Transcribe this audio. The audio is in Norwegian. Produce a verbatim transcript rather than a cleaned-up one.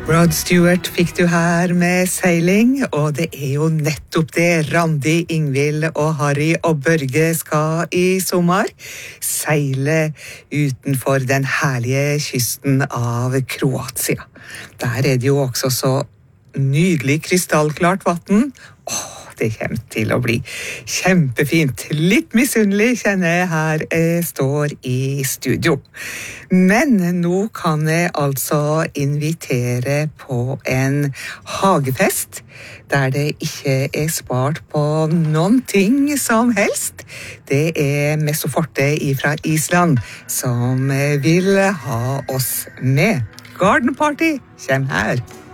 Rod Stewart fikk du her med seiling, og det er jo nettopp det Randi, Ingvild og Harry og Børge skal i sommer. Seile utenfor den herlige kysten av Kroatia. Der er det jo også så nydelig krystallklart vatten. Åh, det kommer til å bli kjempefint. Litt misunnelig kjenner jeg her jeg står i studio. Men nå kan jeg altså invitere på en hagefest, der det ikke er spart på noen ting som helst. Det er Messo Forte fra Island som vil ha oss med. Garden Party, kjem her!